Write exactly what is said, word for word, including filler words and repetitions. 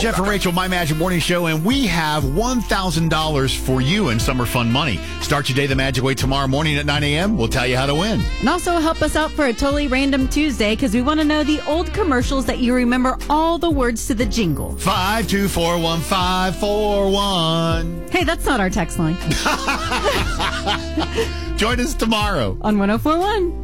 Jeff and Rachel, My Magic Morning Show, and we have one thousand dollars for you in Summer Fun Money. Start your day the Magic Way tomorrow morning at nine a.m. We'll tell you how to win. And also help us out for a totally random Tuesday, because we want to know the old commercials that you remember all the words to the jingle. five two four one five four one. Hey, that's not our text line. Join us tomorrow on one oh four one.